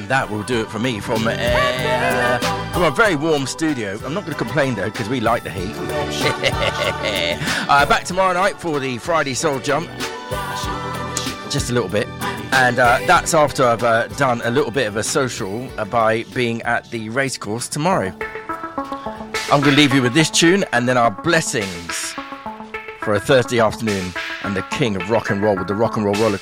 that will do it for me from a very warm studio. I'm not going to complain though, because we like the heat. Back tomorrow night for the Friday Soul Jump. Just a little bit. And that's after I've done a little bit of a social by being at the racecourse tomorrow. I'm going to leave you with this tune and then our blessings for a Thursday afternoon and the king of rock and roll with the Rock and Roll Roller